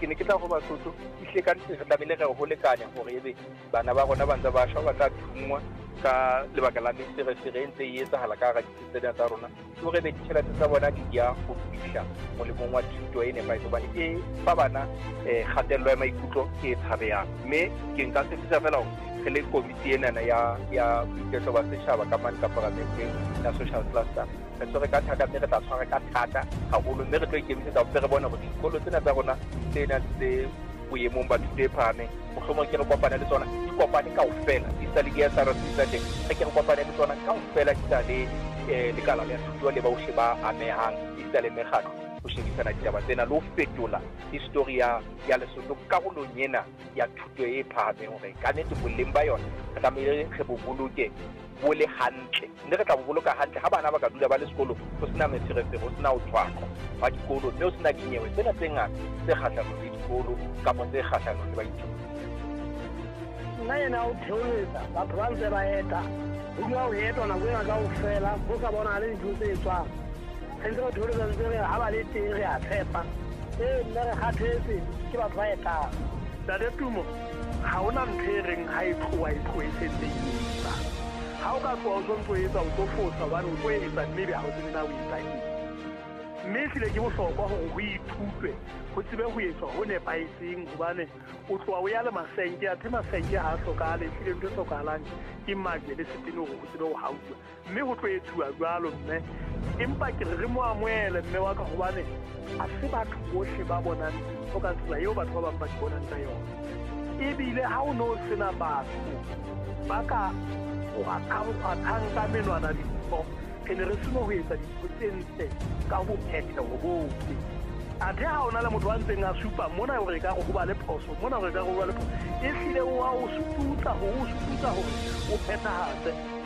ke ne ke tla go Basotho ihle ka ntse re tlamehile re go lekanya gore ebe bana ba rona ba ntse ba shwa ba tla thungwa ka lebaka la meferefere ntse e etsahala ka hara ditsela tsa rona ke gore be ditšhelete tsa bona di ya go fihla molemong wa thuto e nepagetse hobane e fa bana kgatello ya maikutlo e tshabeyang mme ke nka se fela gore re le komiti enana ya boiketlo ba setšhaba ka mane ka paramenteng ya social cluster re tshwere ka thata mme re tla tshwara ka thata gagolo mme re tlo ikemisetsa go re bona gore dikolo tsena tsa rona tsena tse boemong ba thuto e phahameng mohlomong ke re kopane le tsona di kopane kaofela di sa le di SRC tsa teng re ke re kopane le tsona kaofela di sa le lekala la thuto le baohle ba amehang di sa le mekgatlo go shebisana ditaba tsena le ho fetola history ya Lesotho karolong ena ya thuto e phahameng gore ka nnete boleng ba yona re tlamehile re bo boloke bo le hantle mme re tla bo boloka hantle ha bana ba ka dula ba le sekolo ho sena meferefere ho sena ho tshwakwa ba dikolo mme ho sena dinyewe tsena tse ngata tse kgahlanong le dikolo kapa tse kgahlanong le baithuti. Nna yena o theoletsa batho ba ntse ba eta ho dula ho etwa nako ena kaofela ho sa bona le dintho tse etswang sentse ba theoletsa ntse re ha ba le teng re a tshepa nna re kgathetse ke batho ba etang Ntate Tumo ha ona ntho e reng ha e tloha e sentse etsa ha o ka tloha o sontso etsa o tlo fosa hobane o tlo etsa maybe ha o tsebe na o etsa eng mme ehlile ke bohlokwa hore ho ithutwe ho tsebe ho etswa ho nepahetseng hobane o tloha o ya le masenke athe masenke ha a hlokahale ehlile ntho e hlokahalang ke mmake le setene hore ho tsebe ho hautswa mme ho tlo etsuwa jwalo mme empa ke re mo amohele mme wa ka hobane a se batho bohle ba bonang o ka tsela eo batho ba bang ba di bonang ka yona ebile ha o no sena batho ba ka o akhanka menwana dintho ke ne re seno ho etsa dintho tse ntle ka ho phetha ho bohle athe ha ona le motho wa ntseng a supa mona hore ka go ba le phoso mona hore ka go ba le phoso e hlile o suputsa hore o phethahatse